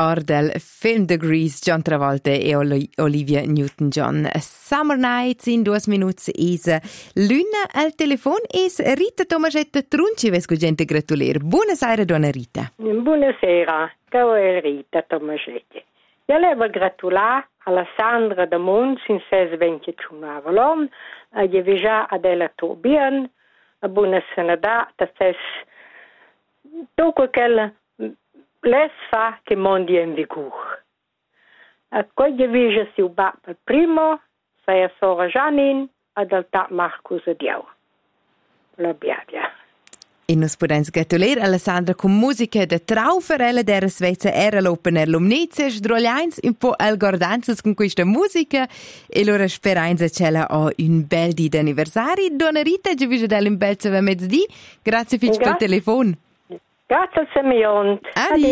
del film The Grease, John Travolta e Olivia Newton-John. Summer Nights in 2 minuti is l'una al telefono is Rita Tomasetta Trunci, vesco gente gratulier. Buonasera, donna Rita. Buonasera, ciao Rita Tomasetta. Io volevo gratulare alla Sandra da Mons in 621 Avalon, a Jevigia Adela Tobian, a buonasera da te tutto quel les fa che mondi in vigor. A quel Jevigia si uba per primo, sei a Sora Janin, ad alta Marcus Dio. La Biadia. E nos podemos gratulier Alessandra con musica de Trauferella della Svezia era l'opener l'omnizia sdrogliains un po' al gordanzas con questa musica e loro speranza c'è un bel di d'anniversari. Donna Rita, ci vedo un bel mezzodì. Grazie per il telefono. Grazie al Simeon.